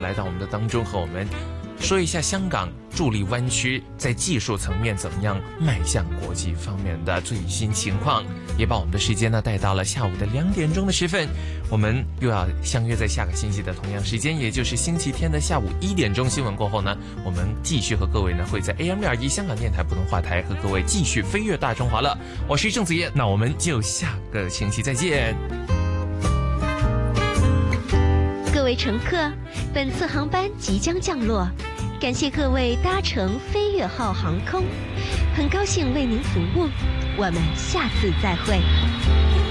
来到我们的当中，和我们说一下香港伫立湾区在技术层面怎么样迈向国际方面的最新情况，也把我们的时间呢带到了下午的2点钟的时分。我们又要相约在下个星期的同样时间，也就是星期天的下午1点钟新闻过后呢，我们继续和各位呢会在 AM621 香港电台普通话台和各位继续飞跃大中华了。我是郑子叶，那我们就下个星期再见。 各位乘客，本次航班即将降落，感谢各位搭乘飞跃号航空，很高兴为您服务，我们下次再会。